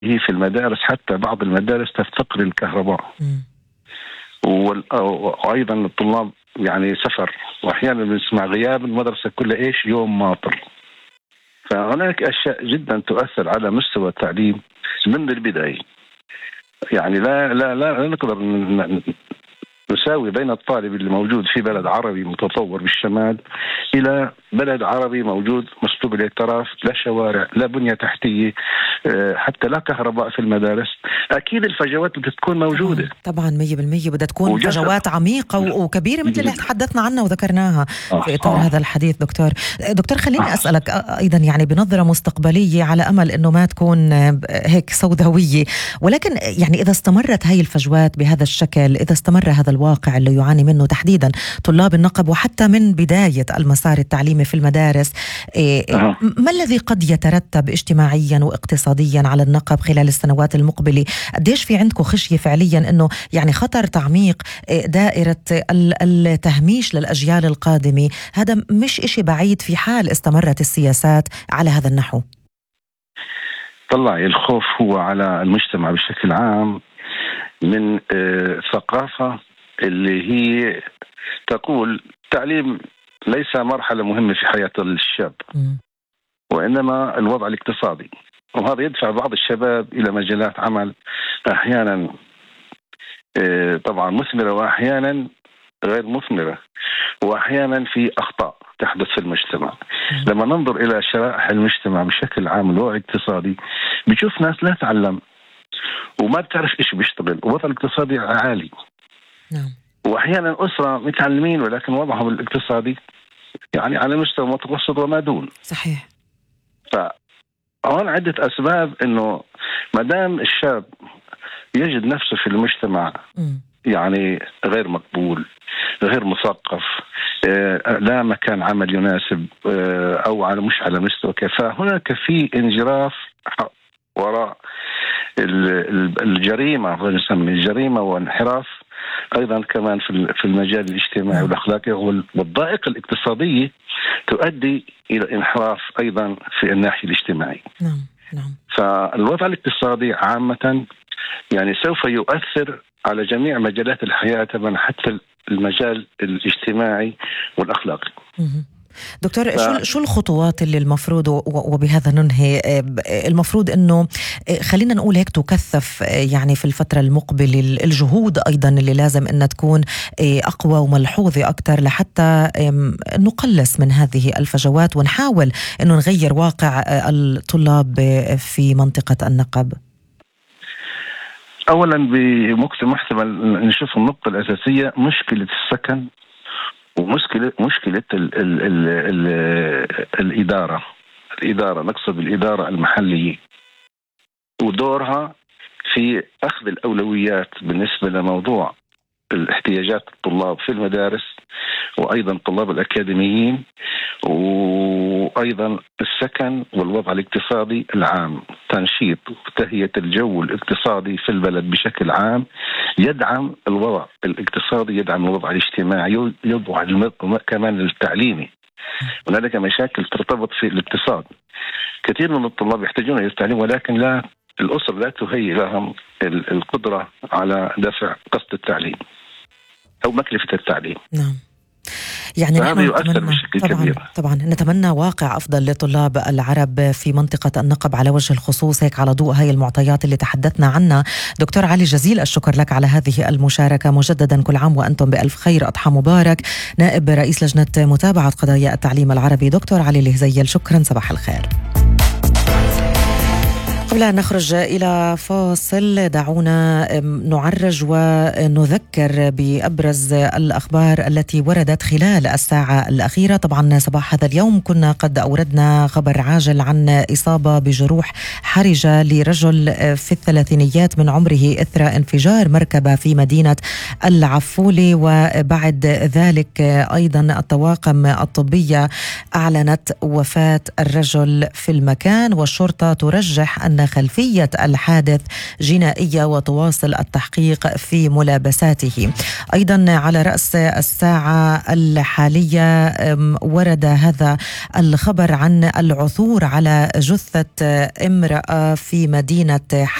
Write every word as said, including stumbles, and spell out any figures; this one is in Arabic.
في المدارس، حتى بعض المدارس تفتقر الكهرباء، مم. وأيضا الطلاب يعني سفر، وأحيانا بنسمع غياب المدرسة كلها إيش يوم ماطر. فهناك أشياء جدا تؤثر على مستوى التعليم من البداية. يعني لا لا لا, لا نقدر ن- نساوي بين الطالب اللي موجود في بلد عربي متطور بالشمال إلى بلد عربي موجود مسلوب الاعتراف، لا شوارع، لا بنية تحتية، آه، حتى لا كهرباء في المدارس. أكيد الفجوات بتكون موجودة. طبعا طبعا مية بالمية بدها تكون وجسد فجوات عميقة و- وكبيرة مثل اللي تحدثنا عنها وذكرناها آه في إطار آه هذا الحديث. دكتور دكتور خليني آه. أسألك أ- أيضا يعني بنظرة مستقبلية، على أمل أنه ما تكون آه، هيك سوداوية، ولكن يعني إذا استمرت هاي الفجوات بهذا الشكل، إذا استمر هذا الواقع اللي يعاني منه تحديدا طلاب النقب وحتى من بداية المسار التعليمي في المدارس، إيه، إيه، آه. ما الذي قد يترتب اجتماعيا واقتصاديا على النقب خلال السنوات المقبلة؟ قديش في عندكم خشية فعليا أنه يعني خطر تعميق إيه، دائرة ال- التهميش للأجيال القادمة؟ هذا مش إشي بعيد في حال استمرت السياسات على هذا النحو. طلع الخوف هو على المجتمع بشكل عام من آه، ثقافة اللي هي تقول التعليم ليس مرحلة مهمة في حياة الشاب، مم. وإنما الوضع الاقتصادي. وهذا يدفع بعض الشباب إلى مجالات عمل أحيانا آه، طبعا مثمرة، وأحيانا غير مثمرة، وأحيانا في أخطاء تحدث في المجتمع. مم. لما ننظر إلى شرائح المجتمع بشكل عام الوضع الاقتصادي، بيشوف ناس لا تعلم وما بتعرف إيش بيشتغل، ووضع الاقتصادي عالي. نعم. وأحيانا أسرة متعلمين ولكن وضعهم الاقتصادي يعني على مستوى متوسط وما دون. صحيح. فهون عدة أسباب إنه مدام الشاب يجد نفسه في المجتمع مم. يعني غير مقبول، غير مثقف، آه، لا مكان عمل يناسب، آه، أو على مش على مستوى كفاءة، هناك في انجراف وراء ال- ال- الجريمة، نسمي الجريمة، وانحراف أيضا كمان في في المجال الاجتماعي والأخلاقي، وال- والضائقة الاقتصادية تؤدي إلى انحراف أيضا في الناحية الاجتماعية. نعم نعم. فالوضع الاقتصادي عامة يعني سوف يؤثر على جميع مجالات الحياة، طبعا حتى المجال الاجتماعي والأخلاقي. مهم. دكتور، ف... شو شو الخطوات اللي المفروض و- وبهذا ننهي، آه، ب- المفروض انه آه، خلينا نقول هيك تكثف آه، يعني في الفترة المقبلة ال- الجهود ايضا اللي لازم انها تكون آه، اقوى وملحوظة اكثر لحتى آم، نقلص من هذه الفجوات ونحاول انه نغير واقع آه، الطلاب آه، في منطقة النقب. أولا بمكتب محتمل نشوف النقطة الأساسية، مشكلة السكن، ومشكلة مشكلة ال ال ال ال الإدارة الإدارة نقصد الإدارة المحلية، ودورها في أخذ الأولويات بالنسبة لموضوع الاحتياجات الطلاب في المدارس، وأيضا الطلاب الأكاديميين، وأيضا السكن والوضع الاقتصادي العام. تنشيط وتهيئة الجو الاقتصادي في البلد بشكل عام يدعم الوضع الاقتصادي، يدعم الوضع الاجتماعي، يدعم كمان التعليمي. هنالك مشاكل ترتبط في الاقتصاد، كثير من الطلاب يحتاجون إلى التعليم، ولكن لا الأسر لا تهيئ لهم القدرة على دفع قسط التعليم أو مكلفة التعليم. نعم. يعني فهذا نحن يؤثر نتمنى بشكل طبعا كبير. طبعا نتمنى واقع افضل لطلاب العرب في منطقه النقب على وجه الخصوص، هيك على ضوء هاي المعطيات اللي تحدثنا عنها. دكتور علي، جزيل الشكر لك على هذه المشاركه مجددا. كل عام وانتم بالف خير، اضحى مبارك. نائب رئيس لجنه متابعه قضايا التعليم العربي دكتور علي الهزيل، شكرا، صباح الخير. قبل أن نخرج إلى فاصل دعونا نعرج ونذكر بأبرز الأخبار التي وردت خلال الساعة الأخيرة. طبعا صباح هذا اليوم كنا قد أوردنا خبر عاجل عن إصابة بجروح حرجة لرجل في الثلاثينيات من عمره إثر انفجار مركبة في مدينة العفولي، وبعد ذلك أيضا الطواقم الطبية أعلنت وفاة الرجل في المكان، والشرطة ترجح أن أن خلفية الحادث جنائية وتواصل التحقيق في ملابساته. أيضا على رأس الساعة الحالية ورد هذا الخبر عن العثور على جثة امرأة في مدينة